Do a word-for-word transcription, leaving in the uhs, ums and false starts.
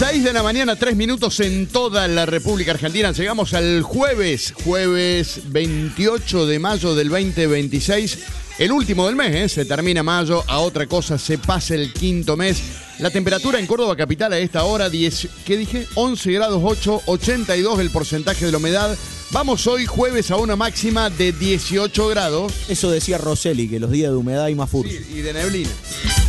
seis de la mañana, tres minutos en toda la República Argentina. Llegamos al jueves, jueves veintiocho de mayo del veinte veintiséis. El último del mes, ¿eh? Se termina mayo, a otra cosa se pasa el quinto mes. La temperatura en Córdoba capital a esta hora, diez, ¿qué dije? once grados ocho, ochenta y dos el porcentaje de la humedad. Vamos hoy jueves a una máxima de dieciocho grados. Eso decía Rosselli, que los días de humedad hay más furto. Sí, y de neblina.